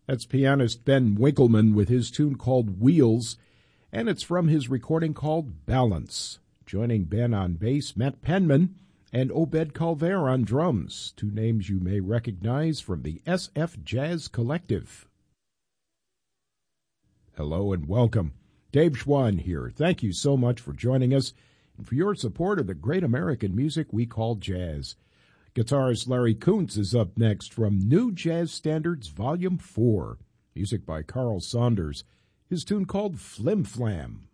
That's pianist Ben Winkleman with his tune called Wheels, and it's from his recording called Balance. Joining Ben on bass, Matt Penman, and Obed Calver on drums, two names you may recognize from the SF Jazz Collective. Hello and welcome. Dave Schwann here. Thank you so much for joining us and for your support of the great American music we call jazz. Guitarist Larry Kuntz is up next from New Jazz Standards Volume 4. Music by Carl Saunders. His tune called Flim Flam.